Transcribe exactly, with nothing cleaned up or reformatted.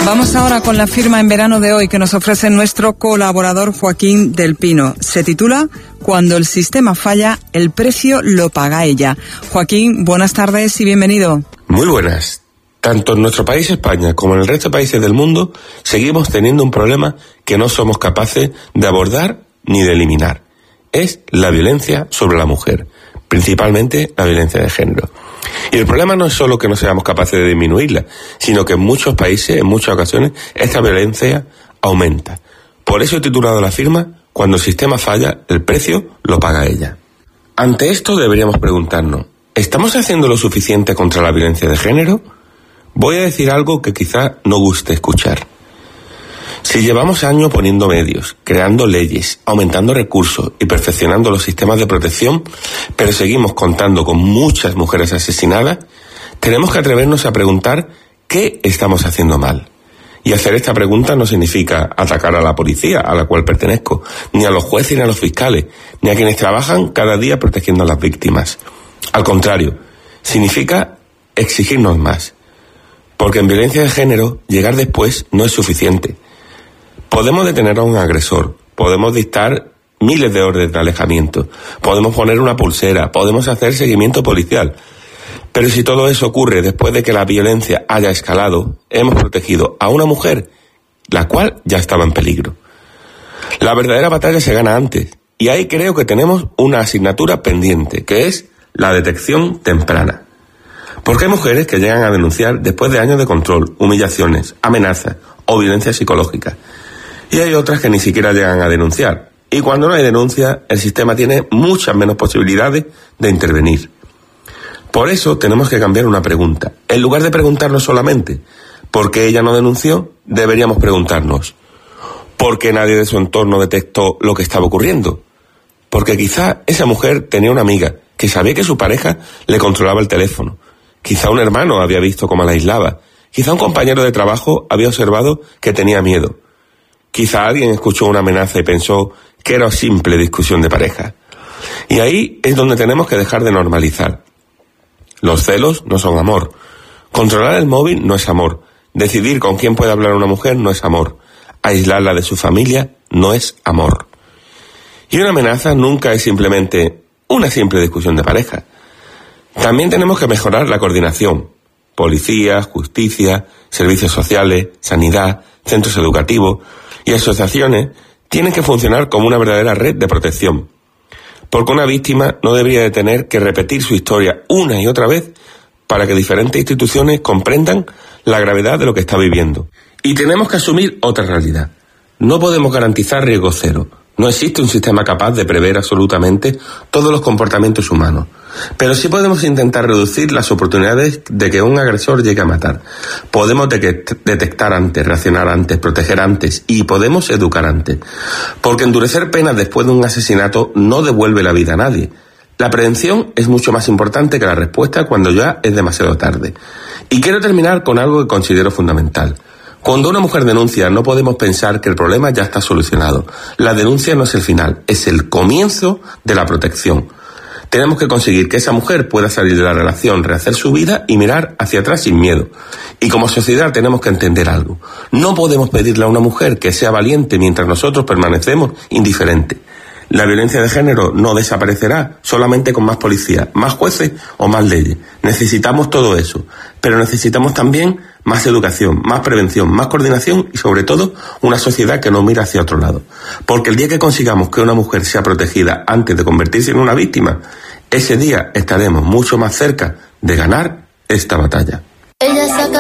Vamos ahora con la firma en verano de hoy que nos ofrece nuestro colaborador Joaquín del Pino. Se titula Cuando el sistema falla, el precio lo paga ella. Joaquín, buenas tardes y bienvenido. Muy buenas. Tanto en nuestro país, España, como en el resto de países del mundo, seguimos teniendo un problema que no somos capaces de abordar ni de eliminar. Es la violencia sobre la mujer, principalmente la violencia de género. Y el problema no es solo que no seamos capaces de disminuirla, sino que en muchos países, en muchas ocasiones, esta violencia aumenta. Por eso he titulado la firma, Cuando el sistema falla, el precio lo paga ella. Ante esto deberíamos preguntarnos, ¿estamos haciendo lo suficiente contra la violencia de género? Voy a decir algo que quizá no guste escuchar. Si llevamos años poniendo medios, creando leyes, aumentando recursos y perfeccionando los sistemas de protección, pero seguimos contando con muchas mujeres asesinadas, tenemos que atrevernos a preguntar qué estamos haciendo mal. Y hacer esta pregunta no significa atacar a la policía, a la cual pertenezco, ni a los jueces ni a los fiscales, ni a quienes trabajan cada día protegiendo a las víctimas. Al contrario, significa exigirnos más. Porque en violencia de género, llegar después no es suficiente. Podemos detener a un agresor, podemos dictar miles de órdenes de alejamiento, podemos poner una pulsera, podemos hacer seguimiento policial. Pero si todo eso ocurre después de que la violencia haya escalado, hemos protegido a una mujer, la cual ya estaba en peligro. La verdadera batalla se gana antes, y ahí creo que tenemos una asignatura pendiente, que es la detección temprana. Porque hay mujeres que llegan a denunciar después de años de control, humillaciones, amenazas o violencia psicológica. Y hay otras que ni siquiera llegan a denunciar. Y cuando no hay denuncia, el sistema tiene muchas menos posibilidades de intervenir. Por eso tenemos que cambiar una pregunta. En lugar de preguntarnos solamente ¿por qué ella no denunció?, deberíamos preguntarnos ¿por qué nadie de su entorno detectó lo que estaba ocurriendo? Porque quizá esa mujer tenía una amiga que sabía que su pareja le controlaba el teléfono. Quizá un hermano había visto cómo la aislaba. Quizá un compañero de trabajo había observado que tenía miedo. Quizá alguien escuchó una amenaza y pensó que era simple discusión de pareja. Y ahí es donde tenemos que dejar de normalizar. Los celos no son amor. Controlar el móvil no es amor. Decidir con quién puede hablar una mujer no es amor. Aislarla de su familia no es amor. Y una amenaza nunca es simplemente una simple discusión de pareja. También tenemos que mejorar la coordinación. Policía, justicia, servicios sociales, sanidad, centros educativos y asociaciones tienen que funcionar como una verdadera red de protección. Porque una víctima no debería de tener que repetir su historia una y otra vez para que diferentes instituciones comprendan la gravedad de lo que está viviendo. Y tenemos que asumir otra realidad. No podemos garantizar riesgo cero. No existe un sistema capaz de prever absolutamente todos los comportamientos humanos. Pero sí podemos intentar reducir las oportunidades de que un agresor llegue a matar. Podemos de- detectar antes, reaccionar antes, proteger antes y podemos educar antes. Porque endurecer penas después de un asesinato no devuelve la vida a nadie. La prevención es mucho más importante que la respuesta cuando ya es demasiado tarde. Y quiero terminar con algo que considero fundamental. Cuando una mujer denuncia, no podemos pensar que el problema ya está solucionado. La denuncia no es el final, es el comienzo de la protección. Tenemos que conseguir que esa mujer pueda salir de la relación, rehacer su vida y mirar hacia atrás sin miedo. Y como sociedad tenemos que entender algo. No podemos pedirle a una mujer que sea valiente mientras nosotros permanecemos indiferentes. La violencia de género no desaparecerá solamente con más policía, más jueces o más leyes. Necesitamos todo eso, pero necesitamos también más educación, más prevención, más coordinación y sobre todo una sociedad que no mira hacia otro lado. Porque el día que consigamos que una mujer sea protegida antes de convertirse en una víctima, ese día estaremos mucho más cerca de ganar esta batalla.